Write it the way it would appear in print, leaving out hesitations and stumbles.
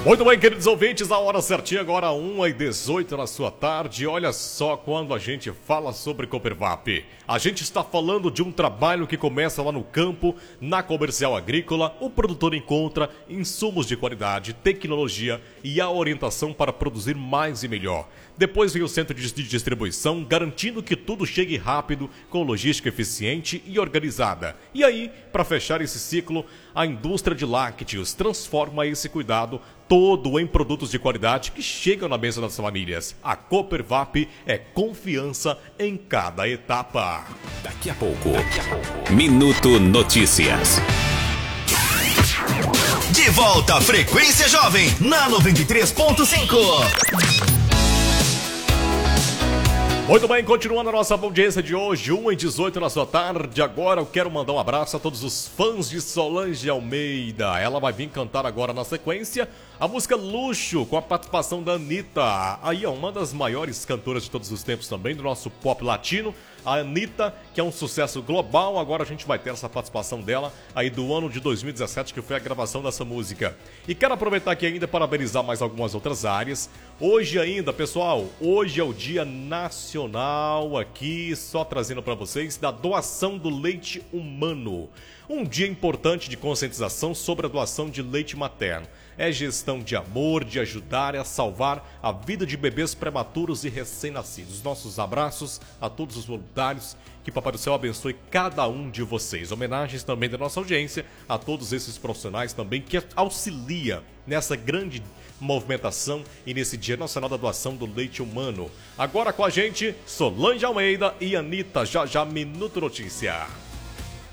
Muito bem, queridos ouvintes, a hora certinha agora 1h18 na sua tarde. Olha só quando a gente fala sobre Coopervap. A gente está falando de um trabalho que começa lá no campo, na comercial agrícola. O produtor encontra insumos de qualidade, tecnologia e a orientação para produzir mais e melhor. Depois vem o centro de distribuição, garantindo que tudo chegue rápido, com logística eficiente e organizada. E aí, para fechar esse ciclo, a indústria de lácteos transforma esse cuidado todo em produtos de qualidade que chegam na mesa das famílias. A Coopervap é confiança em cada etapa. Daqui a pouco, Minuto Notícias. De volta à Frequência Jovem, na 93.5. Muito bem, continuando a nossa audiência de hoje, 1h18 na sua tarde. Agora eu quero mandar um abraço a todos os fãs de Solange Almeida. Ela vai vir cantar agora na sequência a música Luxo, com a participação da Anitta. Aí é uma das maiores cantoras de todos os tempos também, do nosso pop latino. A Anitta, que é um sucesso global, agora a gente vai ter essa participação dela aí do ano de 2017, que foi a gravação dessa música. E quero aproveitar aqui ainda para parabenizar mais algumas outras áreas. Hoje ainda, pessoal, hoje é o Dia Nacional aqui, só trazendo para vocês, da doação do leite humano. Um dia importante de conscientização sobre a doação de leite materno. É gestão de amor, de ajudar a salvar a vida de bebês prematuros e recém-nascidos. Nossos abraços a todos os voluntários, que Papai do Céu abençoe cada um de vocês. Homenagens também da nossa audiência a todos esses profissionais também que auxiliam nessa grande movimentação e nesse Dia Nacional da Doação do Leite Humano. Agora com a gente, Solange Almeida e Anitta, já Minuto Notícia.